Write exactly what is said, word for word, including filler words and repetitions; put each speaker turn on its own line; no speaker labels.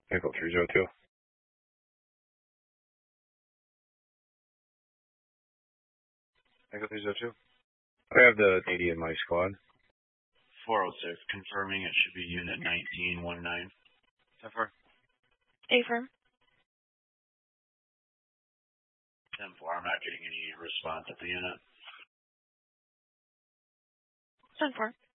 Echo three zero two. Echo three zero two. I have the eighty in my squad.
four oh six, confirming it should be unit nineteen one nine.
ten four.
Affirm.
ten four, I'm not getting any response at the unit.
ten four.